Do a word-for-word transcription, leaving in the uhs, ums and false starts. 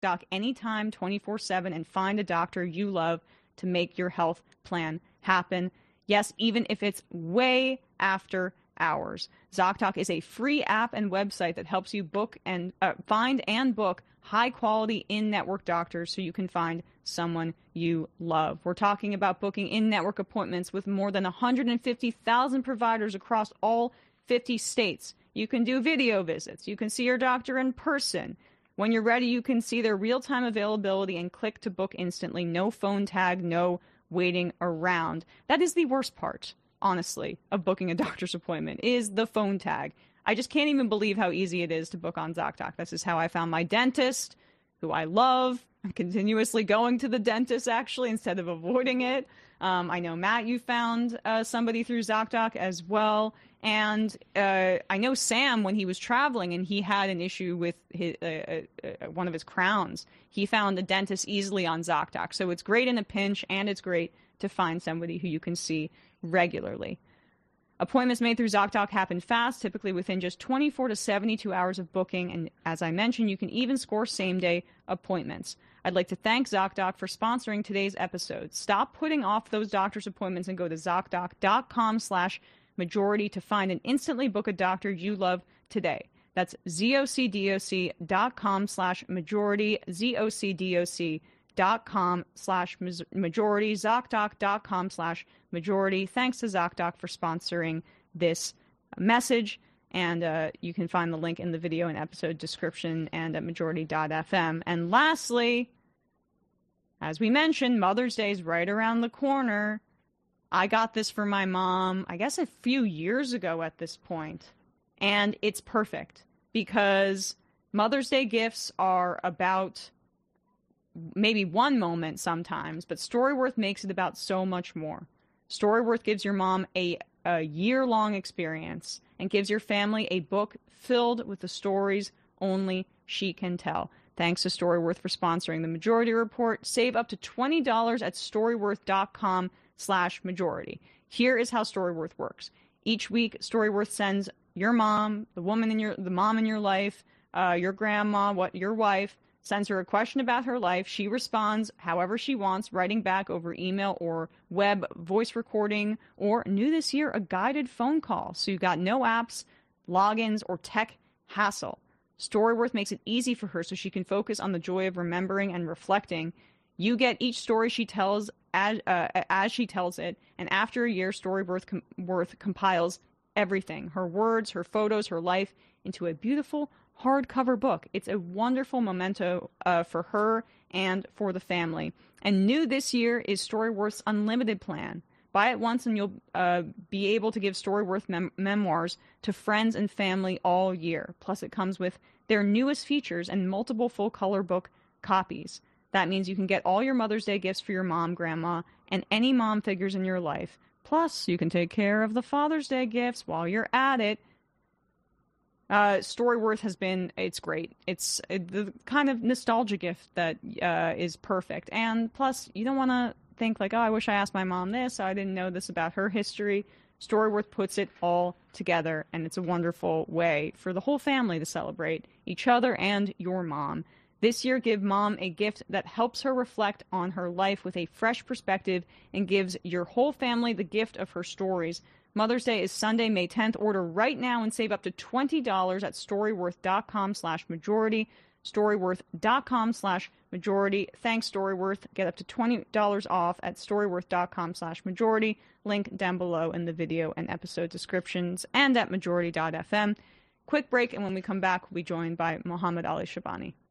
ZocDoc anytime, twenty-four seven, and find a doctor you love to make your health plan happen. Yes, even if it's way after hours. ZocDoc is a free app and website that helps you book and uh, find and book high-quality in-network doctors so you can find someone you love. We're talking about booking in-network appointments with more than one hundred fifty thousand providers across all fifty states. You can do video visits. You can see your doctor in person. When you're ready, you can see their real-time availability and click to book instantly. No phone tag, no waiting around. That is the worst part, honestly, of booking a doctor's appointment, is the phone tag. I just can't even believe how easy it is to book on ZocDoc. This is how I found my dentist, who I love. I'm continuously going to the dentist, actually, instead of avoiding it. Um, I know, Matt, you found uh, somebody through ZocDoc as well. And uh, I know Sam, when he was traveling and he had an issue with his, uh, uh, one of his crowns, he found a dentist easily on ZocDoc. So it's great in a pinch, and it's great to find somebody who you can see regularly. Appointments made through ZocDoc happen fast, typically within just twenty-four to seventy-two hours of booking. And as I mentioned, you can even score same-day appointments. I'd like to thank ZocDoc for sponsoring today's episode. Stop putting off those doctor's appointments and go to ZocDoc.com slash majority to find and instantly book a doctor you love today. That's ZocDoc.com slash majority, ZocDoc.com slash majority, ZocDoc.com slash majority. Thanks to ZocDoc for sponsoring this message. And uh, you can find the link in the video and episode description and at majority dot f m. And lastly, as we mentioned, Mother's Day is right around the corner. I got this for my mom, I guess a few years ago at this point. And it's perfect because Mother's Day gifts are about maybe one moment sometimes, but Storyworth makes it about so much more. Storyworth gives your mom a, a year-long experience and gives your family a book filled with the stories only she can tell. Thanks to Storyworth for sponsoring the Majority Report. Save up to twenty dollars at Storyworth.com slash majority. Here is how Storyworth works. Each week, Storyworth sends your mom, the woman in your, the mom in your life, uh, your grandma, what your wife, sends her a question about her life. She responds however she wants, writing back over email or web voice recording, or new this year, a guided phone call. So you've got no apps, logins, or tech hassle. Storyworth makes it easy for her so she can focus on the joy of remembering and reflecting. You get each story she tells as, uh, as she tells it, and after a year, Storyworth com- Worth compiles everything, her words, her photos, her life, into a beautiful hardcover book. It's a wonderful memento uh, for her and for the family. And new this year is Storyworth's Unlimited plan. Buy it once and you'll uh, be able to give Storyworth mem- memoirs to friends and family all year. Plus it comes with their newest features and multiple full-color book copies. That means you can get all your Mother's Day gifts for your mom, grandma, and any mom figures in your life. Plus, you can take care of the Father's Day gifts while you're at it. Uh, Storyworth has been, it's great. It's uh, the kind of nostalgia gift that uh, is perfect. And plus, you don't want to think like, oh, I wish I asked my mom this. I didn't know this about her history. Storyworth puts it all together, and it's a wonderful way for the whole family to celebrate each other and your mom. This year, give mom a gift that helps her reflect on her life with a fresh perspective and gives your whole family the gift of her stories. Mother's Day is Sunday, May tenth. Order right now and save up to twenty dollars at Storyworth.com slash majority. Storyworth.com slash majority. Thanks, Storyworth. Get up to twenty dollars off at Storyworth.com slash majority. Link down below in the video and episode descriptions and at majority dot f m. Quick break, and when we come back, we'll be joined by Mohammed Ali Shabani.